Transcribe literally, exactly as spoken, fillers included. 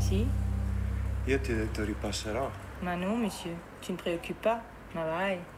Sì? Io ti ho detto ripasserò. Ma non, monsieur. Tu ne préoccupes pas. Ma vai.